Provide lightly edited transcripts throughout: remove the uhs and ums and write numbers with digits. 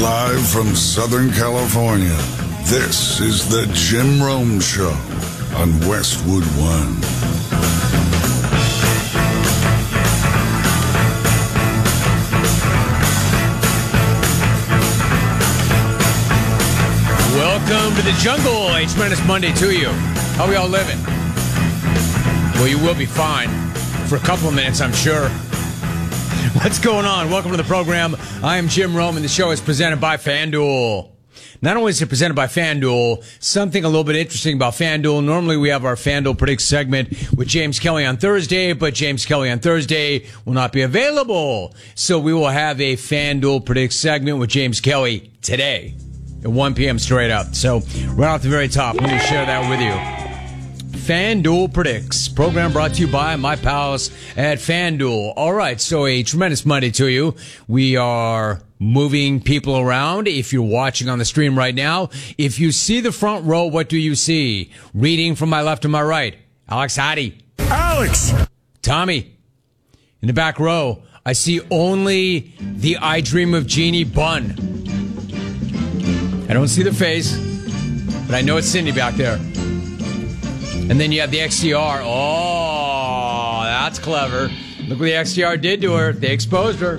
Live from Southern California, this is the Jim Rome Show on Westwood One. Welcome to the jungle. A tremendous Monday to you. How are we all living? Well, you will be fine for a couple of minutes, I'm sure. What's going on? Welcome to the program. I am Jim Rome, and the show is presented by FanDuel. Not only is it presented by FanDuel, something a little bit interesting about FanDuel. Normally we have our FanDuel Predicts segment with James Kelly on Thursday, but James Kelly on Thursday will not be available. So we will have a FanDuel Predicts segment with James Kelly today at 1 p.m. straight up. So right off the very top, let me share that with you. FanDuel Predicts, program brought to you by my pals at FanDuel. All right, so a tremendous Monday to you. We are moving people around. If you're watching on the stream right now, if you see the front row, what do you see? Reading from my left to my right, Alex Hottie. Alex! Tommy. In the back row, I see only the I Dream of Jeannie bun. I don't see the face, but I know it's Cindy back there. And then you have the XTR. Oh, that's clever. Look what the XTR did to her. They exposed her.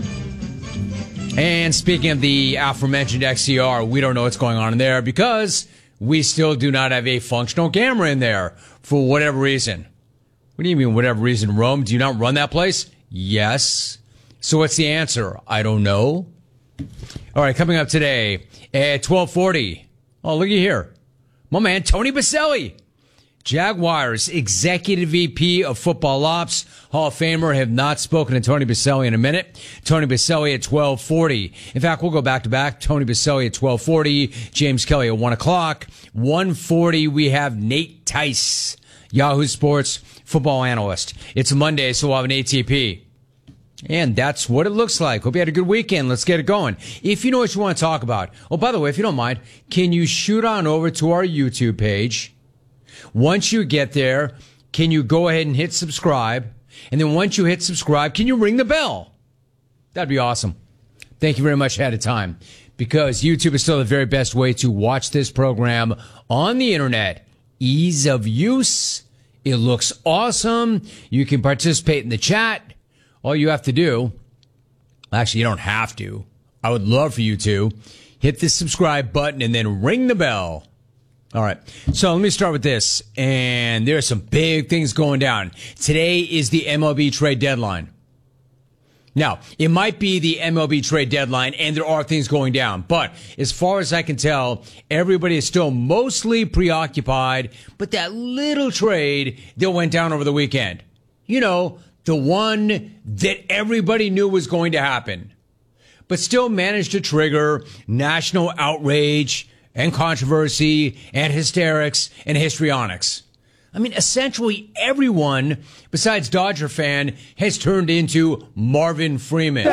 And speaking of the aforementioned XTR, we don't know what's going on in there because we still do not have a functional camera in there for whatever reason. What do you mean, whatever reason, Rome? Do you not run that place? Yes. So what's the answer? I don't know. All right, coming up today at 12:40. Oh, looky here. My man, Tony Boselli. Jaguars Executive VP of Football Ops, Hall of Famer, have not spoken to Tony Boselli in a minute. Tony Boselli at 12:40. In fact, we'll go back to back. Tony Boselli at 12:40. James Kelly at 1 o'clock. 1:40, we have Nate Tice, Yahoo Sports football analyst. It's a Monday, so we'll have an ATP. And that's what it looks like. Hope you had a good weekend. Let's get it going. If you know what you want to talk about. Oh, by the way, if you don't mind, can you shoot on over to our YouTube page? Once you get there, can you go ahead and hit subscribe? And then once you hit subscribe, can you ring the bell? That'd be awesome. Thank you very much ahead of time, because YouTube is still the very best way to watch this program on the internet. Ease of use. It looks awesome. You can participate in the chat. All you have to do, actually, you don't have to. I would love for you to hit the subscribe button and then ring the bell. All right, so let me start with this, and there are some big things going down. Today is the MLB trade deadline. Now, it might be the MLB trade deadline, and there are things going down, but as far as I can tell, everybody is still mostly preoccupied with that little trade that went down over the weekend. You know, the one that everybody knew was going to happen, but still managed to trigger national outrage and controversy, and hysterics, and histrionics. I mean, essentially everyone besides Dodger fan has turned into Marvin Freeman.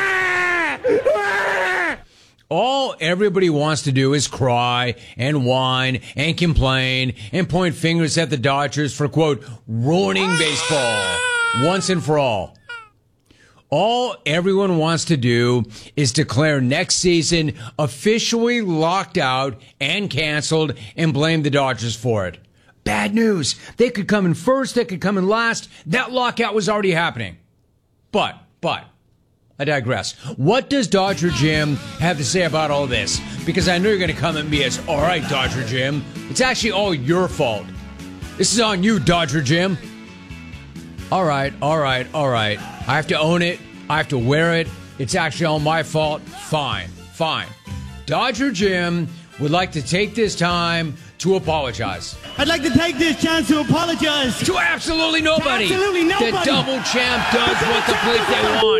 All everybody wants to do is cry and whine and complain and point fingers at the Dodgers for, quote, ruining baseball once and for all. All everyone wants to do is declare next season officially locked out and canceled and blame the Dodgers for it. Bad news. They could come in first. They could come in last. That lockout was already happening. But, I digress. What does Dodger Jim have to say about all this? Because I know you're going to come at me as, all right, Dodger Jim, it's actually all your fault. This is on you, Dodger Jim. All right. I have to own it. I have to wear it. It's actually all my fault. Fine. Dodger Jim would like to take this time to apologize. I'd like to take this chance to apologize to absolutely nobody. Absolutely nobody. The double champ does what the bleep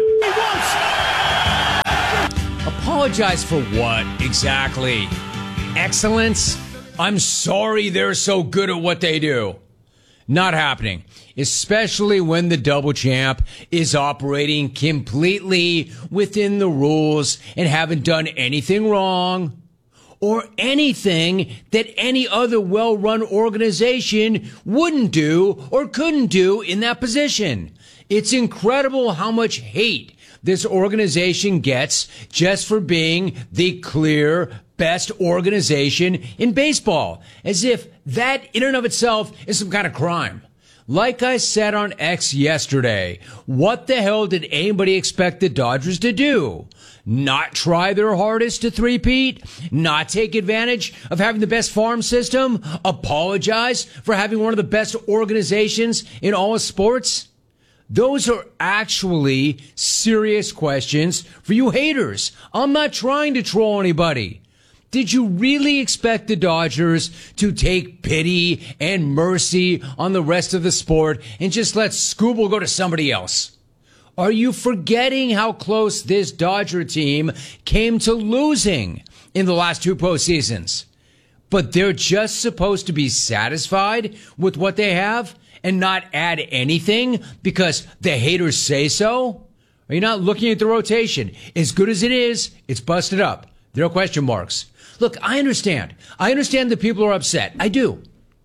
they want. He wants. Apologize for what exactly? Excellence? I'm sorry they're so good at what they do. Not happening. Especially when the double champ is operating completely within the rules and haven't done anything wrong or anything that any other well-run organization wouldn't do or couldn't do in that position. It's incredible how much hate this organization gets just for being the clear best organization in baseball, as if that in and of itself is some kind of crime. Like I said on X yesterday, what the hell did anybody expect the Dodgers to do? Not try their hardest to three-peat? Not take advantage of having the best farm system? Apologize for having one of the best organizations in all of sports? Those are actually serious questions for you haters. I'm not trying to troll anybody. Did you really expect the Dodgers to take pity and mercy on the rest of the sport and just let Scooble go to somebody else? Are you forgetting how close this Dodger team came to losing in the last two postseasons? But they're just supposed to be satisfied with what they have and not add anything because the haters say so? Are you not looking at the rotation? As good as it is, it's busted up. There are question marks. Look, I understand. I understand that people are upset. I do.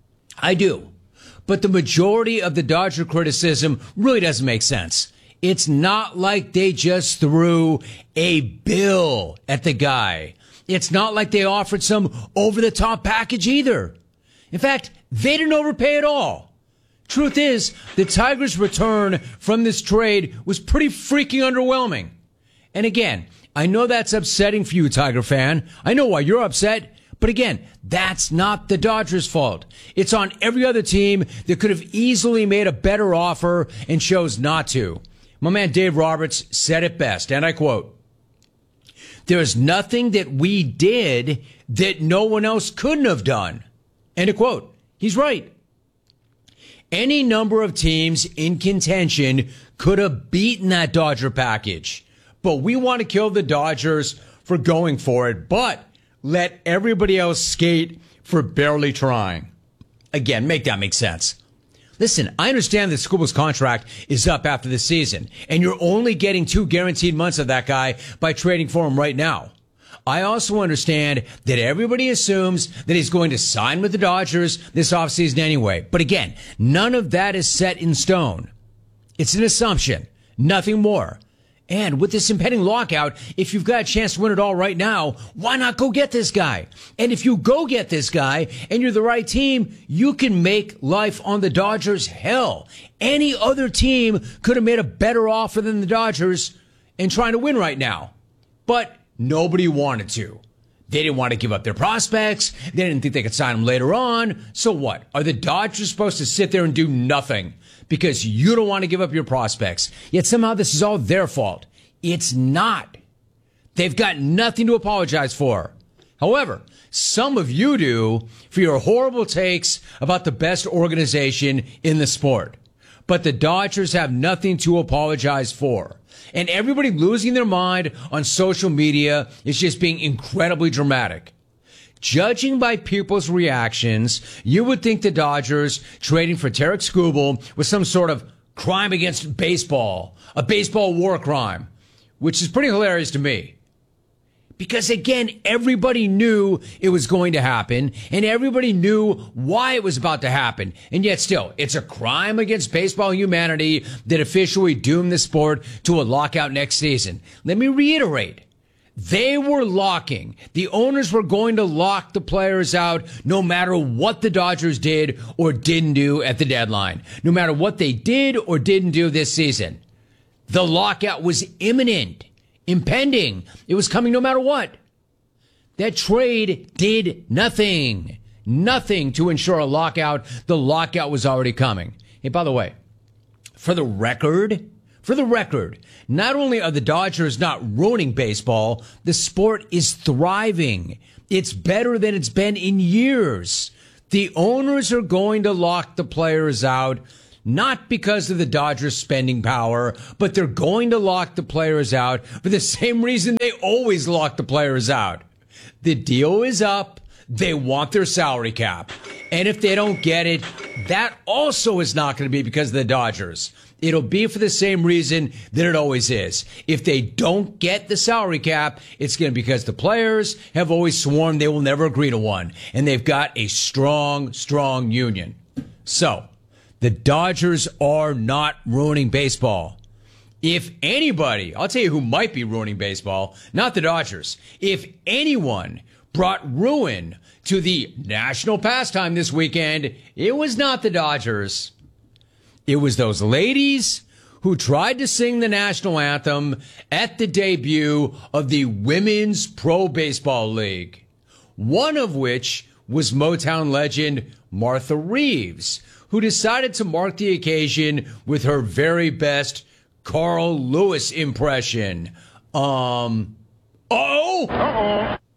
But the majority of the Dodger criticism really doesn't make sense. It's not like they just threw a bill at the guy. It's not like they offered some over-the-top package either. In fact, they didn't overpay at all. Truth is, the Tigers' return from this trade was pretty freaking underwhelming. And again, I know that's upsetting for you, Tiger fan. I know why you're upset. But again, that's not the Dodgers' fault. It's on every other team that could have easily made a better offer and chose not to. My man Dave Roberts said it best, and I quote, "There's nothing that we did that no one else couldn't have done." End of quote. He's right. Any number of teams in contention could have beaten that Dodger package. But we want to kill the Dodgers for going for it, but let everybody else skate for barely trying. Again, make that make sense. Listen, I understand that Scooble's contract is up after the season, and you're only getting 2 guaranteed months of that guy by trading for him right now. I also understand that everybody assumes that he's going to sign with the Dodgers this offseason anyway. But again, none of that is set in stone. It's an assumption, nothing more. And with this impending lockout, if you've got a chance to win it all right now, why not go get this guy? And if you go get this guy and you're the right team, you can make life on the Dodgers hell. Any other team could have made a better offer than the Dodgers and trying to win right now. But nobody wanted to. They didn't want to give up their prospects. They didn't think they could sign them later on. So what? Are the Dodgers supposed to sit there and do nothing because you don't want to give up your prospects? Yet somehow this is all their fault. It's not. They've got nothing to apologize for. However, some of you do for your horrible takes about the best organization in the sport. But the Dodgers have nothing to apologize for. And everybody losing their mind on social media is just being incredibly dramatic. Judging by people's reactions, you would think the Dodgers trading for Tarek Skubal was some sort of crime against baseball, a baseball war crime, which is pretty hilarious to me. Because again, everybody knew it was going to happen, and everybody knew why it was about to happen. And yet still, it's a crime against baseball humanity that officially doomed the sport to a lockout next season. Let me reiterate. They were locking. The owners were going to lock the players out no matter what the Dodgers did or didn't do at the deadline. No matter what they did or didn't do this season. The lockout was imminent. Impending. It was coming no matter what. That trade did nothing. Nothing to ensure a lockout. The lockout was already coming. Hey, by the way, for the record, not only are the Dodgers not ruining baseball, the sport is thriving. It's better than it's been in years. The owners are going to lock the players out. Not because of the Dodgers' spending power, but they're going to lock the players out for the same reason they always lock the players out. The deal is up. They want their salary cap. And if they don't get it, that also is not going to be because of the Dodgers. It'll be for the same reason that it always is. If they don't get the salary cap, it's going to be because the players have always sworn they will never agree to one. And they've got a strong, strong union. So, the Dodgers are not ruining baseball. If anybody, I'll tell you who might be ruining baseball, not the Dodgers. If anyone brought ruin to the national pastime this weekend, it was not the Dodgers. It was those ladies who tried to sing the national anthem at the debut of the Women's Pro Baseball League. One of which was Motown legend Martha Reeves, who decided to mark the occasion with her very best Carl Lewis impression. Uh-oh.